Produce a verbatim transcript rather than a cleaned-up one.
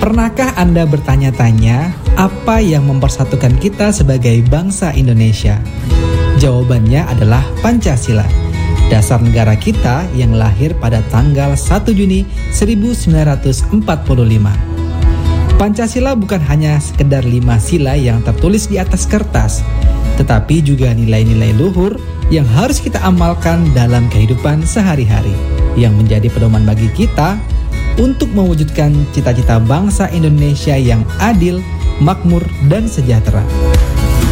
Pernahkah Anda bertanya-tanya apa yang mempersatukan kita sebagai bangsa Indonesia? Jawabannya adalah Pancasila, dasar negara kita yang lahir pada tanggal satu Juni seribu sembilan ratus empat puluh lima. Pancasila bukan hanya sekedar lima sila yang tertulis di atas kertas, tetapi juga nilai-nilai luhur yang harus kita amalkan dalam kehidupan sehari-hari, yang menjadi pedoman bagi kita untuk mewujudkan cita-cita bangsa Indonesia yang adil, makmur, dan sejahtera.